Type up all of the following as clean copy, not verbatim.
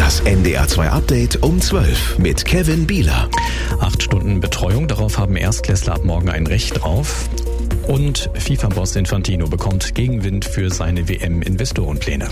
Das NDR2 Update um 12 mit Kevin Bieler. 8 Stunden Betreuung, darauf haben Erstklässler ab morgen ein Recht drauf. Und FIFA-Boss Infantino bekommt Gegenwind für seine WM-Investorenpläne.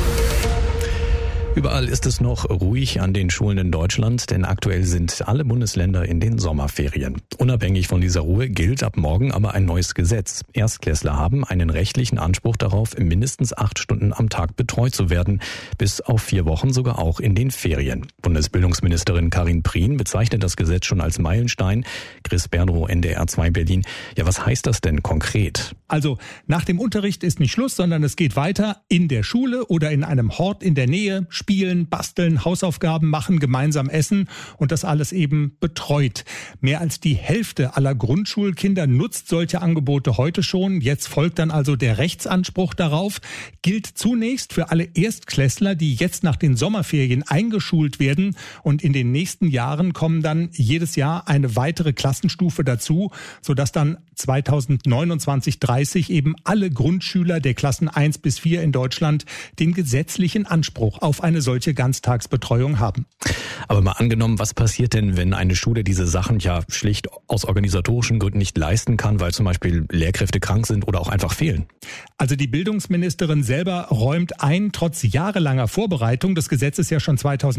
Überall ist es noch ruhig an den Schulen in Deutschland, denn aktuell sind alle Bundesländer in den Sommerferien. Unabhängig von dieser Ruhe gilt ab morgen aber ein neues Gesetz. Erstklässler haben einen rechtlichen Anspruch darauf, mindestens 8 Stunden am Tag betreut zu werden, bis auf 4 Wochen sogar auch in den Ferien. Bundesbildungsministerin Karin Prien bezeichnet das Gesetz schon als Meilenstein. Chris Bernrow, NDR2 Berlin. Ja, was heißt das denn konkret? Also, nach dem Unterricht ist nicht Schluss, sondern es geht weiter in der Schule oder in einem Hort in der Nähe. Spielen, basteln, Hausaufgaben machen, gemeinsam essen und das alles eben betreut. Mehr als die Hälfte aller Grundschulkinder nutzt solche Angebote heute schon. Jetzt folgt dann also der Rechtsanspruch darauf. Gilt zunächst für alle Erstklässler, die jetzt nach den Sommerferien eingeschult werden. Und in den nächsten Jahren kommen dann jedes Jahr eine weitere Klassenstufe dazu, sodass dann 2029/30 eben alle Grundschüler der Klassen 1 bis 4 in Deutschland den gesetzlichen Anspruch auf eine solche Ganztagsbetreuung haben. Aber mal angenommen, was passiert denn, wenn eine Schule diese Sachen ja schlicht aus organisatorischen Gründen nicht leisten kann, weil zum Beispiel Lehrkräfte krank sind oder auch einfach fehlen? Also die Bildungsministerin selber räumt ein, trotz jahrelanger Vorbereitung, das Gesetz ist ja schon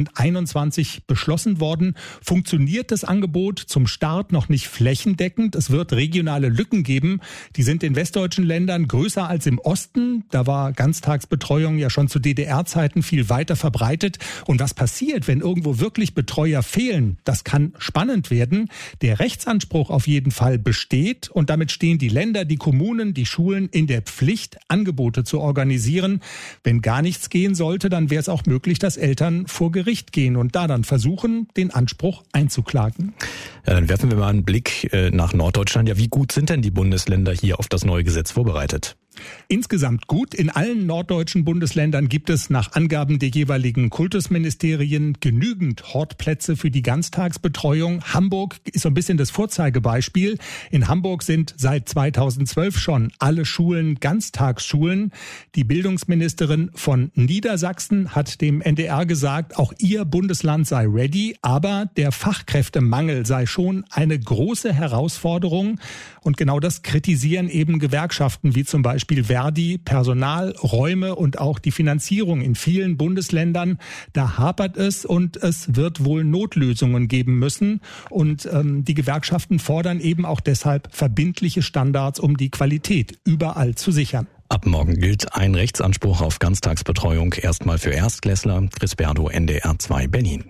2021 beschlossen worden, funktioniert das Angebot zum Start noch nicht flächendeckend. Es wird regionale Lücken geben. Die sind in westdeutschen Ländern größer als im Osten. Da war Ganztagsbetreuung ja schon zu DDR-Zeiten viel weiter verbreitet. Und was passiert, wenn irgendwo wirklich Betreuer fehlen? Das kann spannend werden. Der Rechtsanspruch auf jeden Fall besteht und damit stehen die Länder, die Kommunen, die Schulen in der Pflicht, Angebote zu organisieren. Wenn gar nichts gehen sollte, dann wäre es auch möglich, dass Eltern vor Gericht gehen und da dann versuchen, den Anspruch einzuklagen. Ja, dann werfen wir mal einen Blick nach Norddeutschland. Ja, wie gut sind denn die Bundesländer hier auf das neue Gesetz vorbereitet? Insgesamt gut. In allen norddeutschen Bundesländern gibt es nach Angaben der jeweiligen Kultusministerien genügend Hortplätze für die Ganztagsbetreuung. Hamburg ist so ein bisschen das Vorzeigebeispiel. In Hamburg sind seit 2012 schon alle Schulen Ganztagsschulen. Die Bildungsministerin von Niedersachsen hat dem NDR gesagt, auch ihr Bundesland sei ready, aber der Fachkräftemangel sei schon eine große Herausforderung. Und genau das kritisieren eben Gewerkschaften wie zum Beispiel Verdi, Personal, Räume und auch die Finanzierung in vielen Bundesländern. Da hapert es und es wird wohl Notlösungen geben müssen. Und die Gewerkschaften fordern eben auch deshalb verbindliche Standards, um die Qualität überall zu sichern. Ab morgen gilt ein Rechtsanspruch auf Ganztagsbetreuung erstmal für Erstklässler. Chris Bernrow, NDR2 Berlin.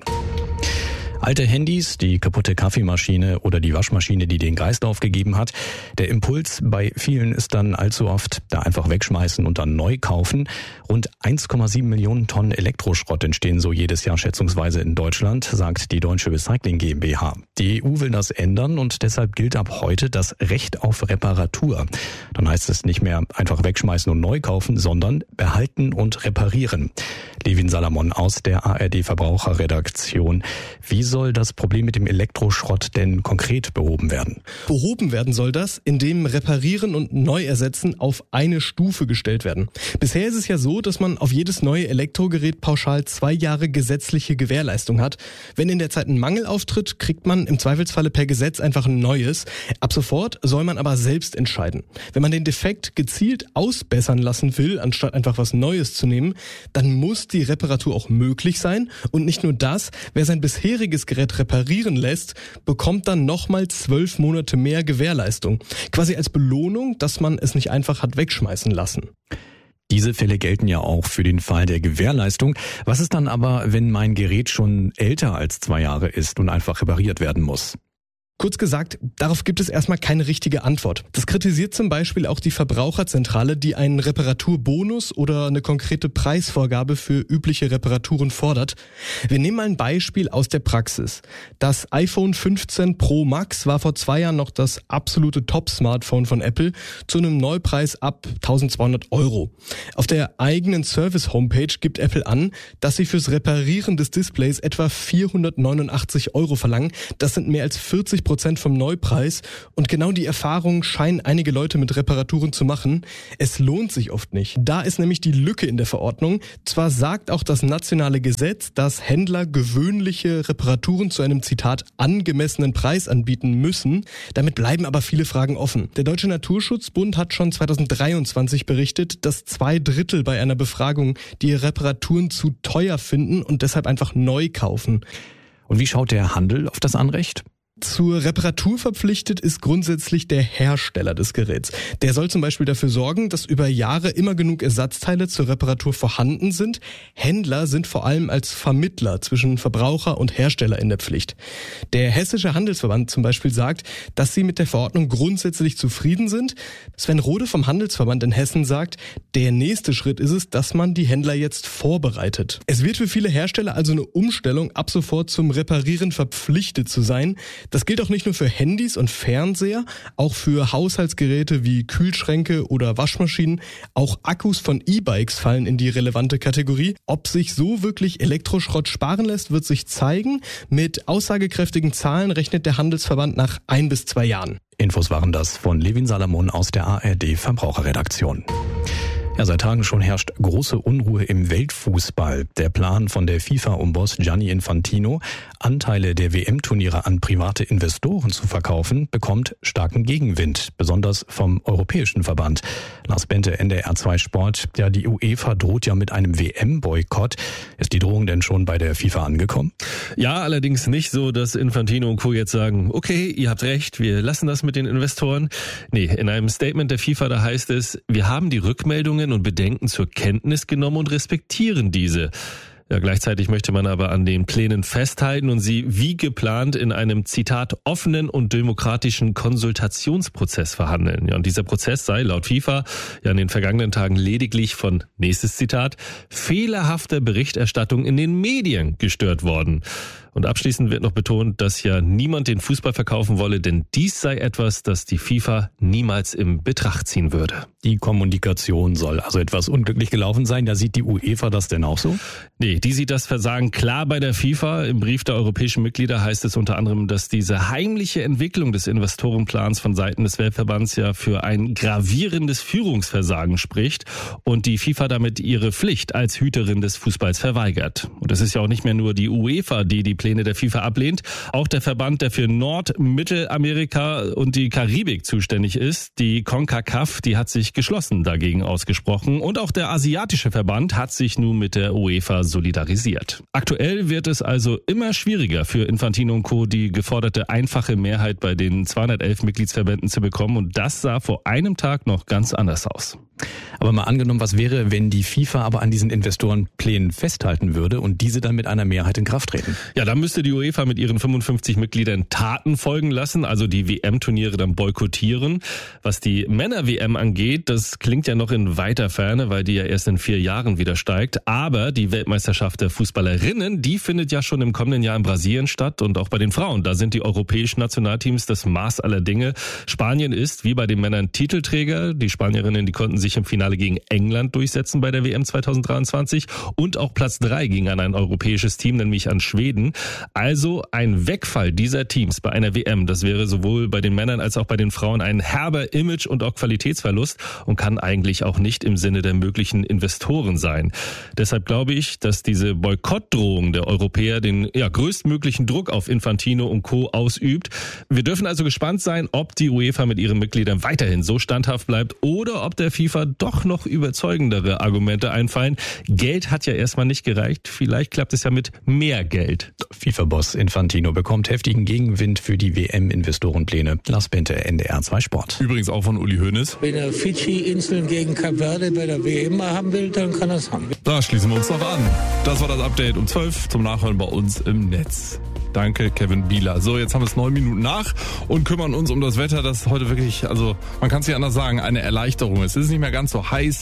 Alte Handys, die kaputte Kaffeemaschine oder die Waschmaschine, die den Geist aufgegeben hat. Der Impuls bei vielen ist dann allzu oft, da einfach wegschmeißen und dann neu kaufen. Rund 1,7 Millionen Tonnen Elektroschrott entstehen so jedes Jahr schätzungsweise in Deutschland, sagt die Deutsche Recycling GmbH. Die EU will das ändern und deshalb gilt ab heute das Recht auf Reparatur. Dann heißt es nicht mehr einfach wegschmeißen und neu kaufen, sondern behalten und reparieren. Levin Salamon aus der ARD Verbraucherredaktion. Wie soll das Problem mit dem Elektroschrott denn konkret behoben werden? Behoben werden soll das, indem Reparieren und Neuersetzen auf eine Stufe gestellt werden. Bisher ist es ja so, dass man auf jedes neue Elektrogerät pauschal 2 Jahre gesetzliche Gewährleistung hat. Wenn in der Zeit ein Mangel auftritt, kriegt man im Zweifelsfalle per Gesetz einfach ein neues. Ab sofort soll man aber selbst entscheiden. Wenn man den Defekt gezielt ausbessern lassen will, anstatt einfach was Neues zu nehmen, dann muss die Reparatur auch möglich sein. Und nicht nur das, wer sein bisheriges Gerät reparieren lässt, bekommt dann nochmal 12 Monate mehr Gewährleistung. Quasi als Belohnung, dass man es nicht einfach hat wegschmeißen lassen. Diese Fälle gelten ja auch für den Fall der Gewährleistung. Was ist dann aber, wenn mein Gerät schon älter als 2 Jahre ist und einfach repariert werden muss? Kurz gesagt, darauf gibt es erstmal keine richtige Antwort. Das kritisiert zum Beispiel auch die Verbraucherzentrale, die einen Reparaturbonus oder eine konkrete Preisvorgabe für übliche Reparaturen fordert. Wir nehmen mal ein Beispiel aus der Praxis. Das iPhone 15 Pro Max war vor 2 Jahren noch das absolute Top-Smartphone von Apple zu einem Neupreis ab 1.200 €. Auf der eigenen Service-Homepage gibt Apple an, dass sie fürs Reparieren des Displays etwa 489 € verlangen. Das sind mehr als 40% 50% vom Neupreis. Und genau die Erfahrung scheinen einige Leute mit Reparaturen zu machen. Es lohnt sich oft nicht. Da ist nämlich die Lücke in der Verordnung. Zwar sagt auch das nationale Gesetz, dass Händler gewöhnliche Reparaturen zu einem, Zitat, angemessenen Preis anbieten müssen. Damit bleiben aber viele Fragen offen. Der Deutsche Naturschutzbund hat schon 2023 berichtet, dass 2/3 bei einer Befragung die Reparaturen zu teuer finden und deshalb einfach neu kaufen. Und wie schaut der Handel auf das Anrecht? Zur Reparatur verpflichtet ist grundsätzlich der Hersteller des Geräts. Der soll zum Beispiel dafür sorgen, dass über Jahre immer genug Ersatzteile zur Reparatur vorhanden sind. Händler sind vor allem als Vermittler zwischen Verbraucher und Hersteller in der Pflicht. Der Hessische Handelsverband zum Beispiel sagt, dass sie mit der Verordnung grundsätzlich zufrieden sind. Sven Rode vom Handelsverband in Hessen sagt, der nächste Schritt ist es, dass man die Händler jetzt vorbereitet. Es wird für viele Hersteller also eine Umstellung, ab sofort zum Reparieren verpflichtet zu sein. Das gilt auch nicht nur für Handys und Fernseher, auch für Haushaltsgeräte wie Kühlschränke oder Waschmaschinen. Auch Akkus von E-Bikes fallen in die relevante Kategorie. Ob sich so wirklich Elektroschrott sparen lässt, wird sich zeigen. Mit aussagekräftigen Zahlen rechnet der Handelsverband nach 1 bis 2 Jahren. Infos waren das von Levin Salamon aus der ARD Verbraucherredaktion. Ja, seit Tagen schon herrscht große Unruhe im Weltfußball. Der Plan von der FIFA um Boss Gianni Infantino, Anteile der WM-Turniere an private Investoren zu verkaufen, bekommt starken Gegenwind, besonders vom Europäischen Verband. Lars Bente, NDR 2 Sport. Ja, die UEFA droht ja mit einem WM-Boykott. Ist die Drohung denn schon bei der FIFA angekommen? Ja, allerdings nicht so, dass Infantino und Co. jetzt sagen, okay, ihr habt recht, wir lassen das mit den Investoren. Nee, in einem Statement der FIFA, da heißt es, wir haben die Rückmeldungen und Bedenken zur Kenntnis genommen und respektieren diese. Ja, gleichzeitig möchte man aber an den Plänen festhalten und sie wie geplant in einem, Zitat, offenen und demokratischen Konsultationsprozess verhandeln. Ja, und dieser Prozess sei laut FIFA ja in den vergangenen Tagen lediglich von, nächstes Zitat, fehlerhafter Berichterstattung in den Medien gestört worden. Und abschließend wird noch betont, dass ja niemand den Fußball verkaufen wolle, denn dies sei etwas, das die FIFA niemals in Betracht ziehen würde. Die Kommunikation soll also etwas unglücklich gelaufen sein. Da sieht die UEFA das denn auch so? Nee, die sieht das Versagen klar bei der FIFA. Im Brief der europäischen Mitglieder heißt es unter anderem, dass diese heimliche Entwicklung des Investorenplans von Seiten des Weltverbands ja für ein gravierendes Führungsversagen spricht und die FIFA damit ihre Pflicht als Hüterin des Fußballs verweigert. Und es ist ja auch nicht mehr nur die UEFA, die Pläne der FIFA ablehnt. Auch der Verband, der für Nord-, Mittelamerika und die Karibik zuständig ist, die CONCACAF, die hat sich geschlossen dagegen ausgesprochen. Und auch der asiatische Verband hat sich nun mit der UEFA solidarisiert. Aktuell wird es also immer schwieriger für Infantino und Co., die geforderte einfache Mehrheit bei den 211 Mitgliedsverbänden zu bekommen. Und das sah vor einem Tag noch ganz anders aus. Aber mal angenommen, was wäre, wenn die FIFA aber an diesen Investorenplänen festhalten würde und diese dann mit einer Mehrheit in Kraft treten? Ja, dann müsste die UEFA mit ihren 55 Mitgliedern Taten folgen lassen, also die WM-Turniere dann boykottieren. Was die Männer-WM angeht, das klingt ja noch in weiter Ferne, weil die ja erst in 4 Jahren wieder steigt. Aber die Weltmeisterschaft der Fußballerinnen, die findet ja schon im kommenden Jahr in Brasilien statt und auch bei den Frauen. Da sind die europäischen Nationalteams das Maß aller Dinge. Spanien ist, wie bei den Männern, Titelträger. Die Spanierinnen, die konnten sich im Finale gegen England durchsetzen bei der WM 2023 und auch Platz 3 ging an ein europäisches Team, nämlich an Schweden. Also ein Wegfall dieser Teams bei einer WM, das wäre sowohl bei den Männern als auch bei den Frauen ein herber Image- und auch Qualitätsverlust und kann eigentlich auch nicht im Sinne der möglichen Investoren sein. Deshalb glaube ich, dass diese Boykottdrohung der Europäer den größtmöglichen Druck auf Infantino und Co. ausübt. Wir dürfen also gespannt sein, ob die UEFA mit ihren Mitgliedern weiterhin so standhaft bleibt oder ob der FIFA doch noch überzeugendere Argumente einfallen. Geld hat ja erstmal nicht gereicht. Vielleicht klappt es ja mit mehr Geld. FIFA-Boss Infantino bekommt heftigen Gegenwind für die WM-Investorenpläne. Lars Bente, NDR 2 Sport. Übrigens auch von Uli Hoeneß. Wenn er Fidschi-Inseln gegen Kap Verde bei der WM haben will, dann kann er es haben. Da schließen wir uns noch an. Das war das Update um 12 zum Nachhören bei uns im Netz. Danke, Kevin Bieler. So, jetzt haben wir es 9 Minuten nach und kümmern uns um das Wetter, das heute wirklich, also man kann es nicht anders sagen, eine Erleichterung ist. Es ist nicht mehr ganz so heiß.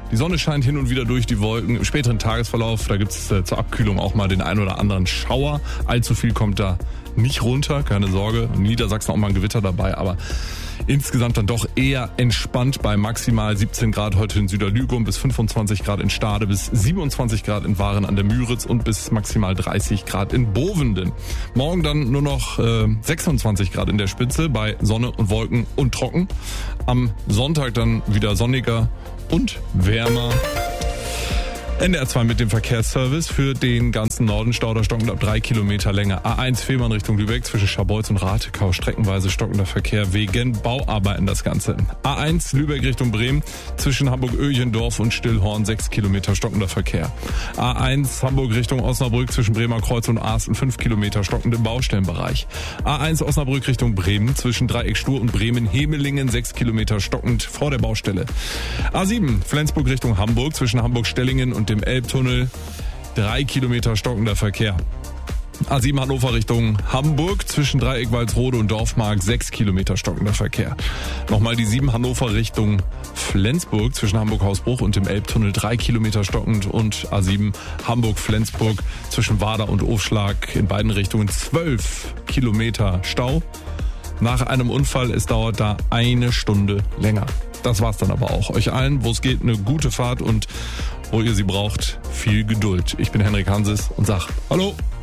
Die Sonne scheint hin und wieder durch die Wolken. Im späteren Tagesverlauf, da gibt es zur Abkühlung auch mal den ein oder anderen Schauer. Allzu viel kommt da nicht runter, keine Sorge. In Niedersachsen auch mal ein Gewitter dabei, aber insgesamt dann doch eher entspannt bei maximal 17 Grad heute in Süderlügum, bis 25 Grad in Stade, bis 27 Grad in Waren an der Müritz und bis maximal 30 Grad in Bovenden. Morgen dann nur noch 26 Grad in der Spitze bei Sonne und Wolken und trocken. Am Sonntag dann wieder sonniger und wärmer. NDR 2 mit dem Verkehrsservice für den ganzen Norden. Stauder stockend ab 3 Kilometer Länge. A1 Fehmarn Richtung Lübeck zwischen Scharbeutz und Rathekau. Streckenweise stockender Verkehr wegen Bauarbeiten das Ganze. A1 Lübeck Richtung Bremen zwischen Hamburg-Öhlchendorf und Stillhorn 6 Kilometer stockender Verkehr. A1 Hamburg Richtung Osnabrück zwischen Bremer Kreuz und Asten 5 Kilometer stockend im Baustellenbereich. A1 Osnabrück Richtung Bremen zwischen Dreieck Stur und Bremen-Hemelingen 6 Kilometer stockend vor der Baustelle. A7 Flensburg Richtung Hamburg zwischen Hamburg-Stellingen und dem Elbtunnel 3 Kilometer stockender Verkehr. A7 Hannover Richtung Hamburg zwischen Dreieck Walsrode und Dorfmark 6 Kilometer stockender Verkehr. Nochmal die 7 Hannover Richtung Flensburg zwischen Hamburg-Hausbruch und dem Elbtunnel 3 Kilometer stockend und A7 Hamburg-Flensburg zwischen Wader und Ofschlag in beiden Richtungen 12 Kilometer Stau. Nach einem Unfall, es dauert da 1 Stunde länger. Das war's dann aber auch. Euch allen, wo es geht, eine gute Fahrt und wo ihr sie braucht, viel Geduld. Ich bin Henrik Hanses und sag Hallo.